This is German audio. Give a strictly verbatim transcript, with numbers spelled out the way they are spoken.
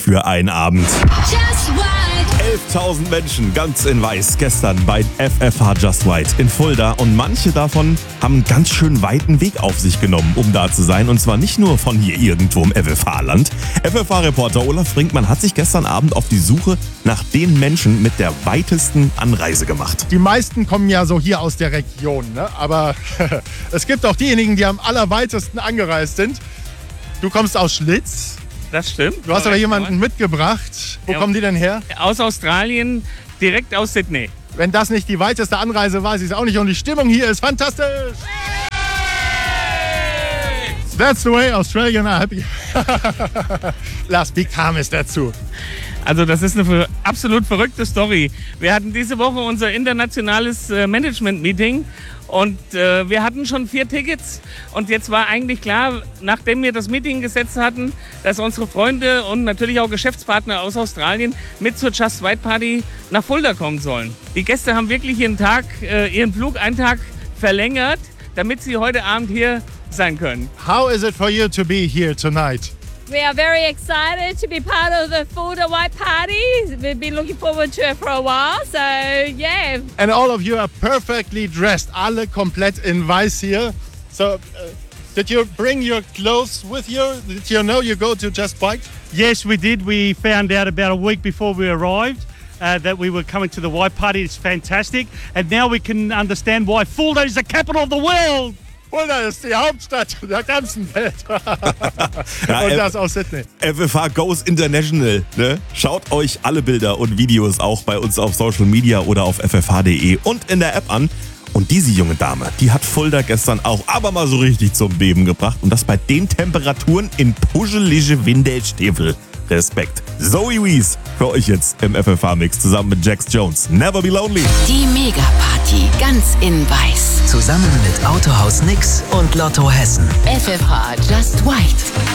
für einen Abend. Just White. elftausend Menschen ganz in weiß gestern bei F F H Just White in Fulda und manche davon haben einen ganz schön weiten Weg auf sich genommen, um da zu sein, und zwar nicht nur von hier irgendwo im F F H-Land. F F H-Reporter Olaf Brinkmann hat sich gestern Abend auf die Suche nach den Menschen mit der weitesten Anreise gemacht. Die meisten kommen ja so hier aus der Region, ne? Aber es gibt auch diejenigen, die am allerweitesten angereist sind. Du kommst aus Schlitz. Das stimmt. Du hast aber jemanden mitgebracht. Wo Ja. kommen die denn her? Aus Australien, direkt aus Sydney. Wenn das nicht die weiteste Anreise war, weiß ich es auch nicht. Und die Stimmung hier ist fantastisch. That's the way Australian are happy. Lars, wie kam es dazu? Also das ist eine ver- absolut verrückte Story. Wir hatten diese Woche unser internationales äh, Management-Meeting und äh, wir hatten schon vier Tickets. Und jetzt war eigentlich klar, nachdem wir das Meeting gesetzt hatten, dass unsere Freunde und natürlich auch Geschäftspartner aus Australien mit zur Just White Party nach Fulda kommen sollen. Die Gäste haben wirklich ihren Tag, äh, ihren Flug einen Tag verlängert, damit sie heute Abend hier sein können. How is it for you to be here tonight? We are very excited to be part of the Fulda White Party. We've been looking forward to it for a while, so yeah. And all of you are perfectly dressed. Alle komplett in weiß hier. So, uh, did you bring your clothes with you? Did you know you go to Just White? Yes, we did. We found out about a week before we arrived uh, that we were coming to the White Party. It's fantastic. And now we can understand why Fulda is the capital of the world. Fulda ist die Hauptstadt der ganzen Welt. Ja, Und äh, das aus Sydney. F F H Goes International. Ne? Schaut euch alle Bilder und Videos auch bei uns auf Social Media oder auf f f h punkt d e und in der App an. Und diese junge Dame, die hat Fulda gestern auch aber mal so richtig zum Beben gebracht. Und das bei den Temperaturen in puschelige Windelstiefel. Respekt. Zoe Wees für euch jetzt im F F H-Mix zusammen mit Jax Jones. Never be lonely. Die Mega-Party ganz in weiß. Zusammen mit Autohaus Nix und Lotto Hessen. F F H Just White.